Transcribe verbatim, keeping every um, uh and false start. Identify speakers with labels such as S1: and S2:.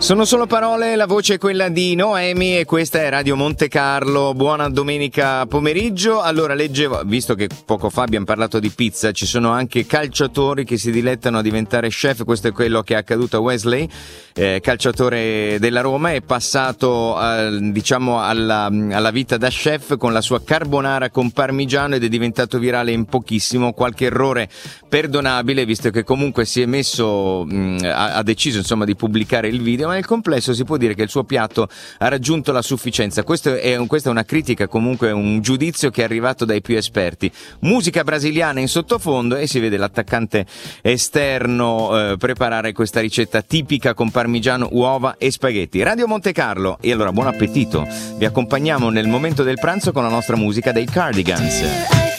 S1: Sono solo parole, la voce è quella di Noemi e questa è Radio Monte Carlo. Buona domenica pomeriggio. Allora, leggevo, visto che poco fa abbiamo parlato di pizza, ci sono anche calciatori che si dilettano a diventare chef. Questo è quello che è accaduto a Wesley, eh, calciatore della Roma, è passato eh, diciamo alla, alla vita da chef con la sua carbonara con parmigiano ed è diventato virale in pochissimo. Qualche errore perdonabile, visto che comunque si è messo, mh, ha, ha deciso insomma di pubblicare il video, ma nel complesso si può dire che il suo piatto ha raggiunto la sufficienza. Questo è un, questa è una critica, comunque un giudizio che è arrivato dai più esperti. Musica brasiliana in sottofondo e si vede l'attaccante esterno eh, preparare questa ricetta tipica con parmigiano, uova e spaghetti. Radio Monte Carlo, e allora buon appetito. Vi accompagniamo nel momento del pranzo con la nostra musica dei Cardigans.